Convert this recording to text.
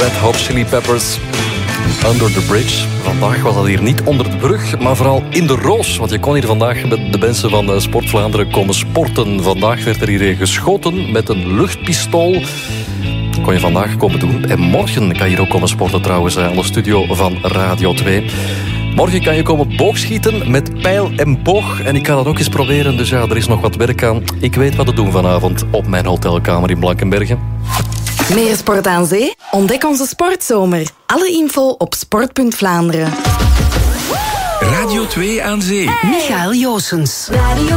Red Hot Chili Peppers. Under the Bridge. Vandaag was dat hier niet onder de brug, maar vooral in de Roos. Want je kon hier vandaag met de mensen van Sport Vlaanderen komen sporten. Vandaag werd er hier geschoten met een luchtpistool. Dat kon je vandaag komen doen. En morgen kan je hier ook komen sporten trouwens aan de studio van Radio 2. Morgen kan je komen boogschieten met pijl en boog. En ik ga dat ook eens proberen, dus ja, er is nog wat werk aan. Ik weet wat te doen vanavond op mijn hotelkamer in Blankenbergen. Meer sport aan zee? Ontdek onze sportzomer. Alle info op sport.Vlaanderen. Radio 2 aan zee. Michael Joosens.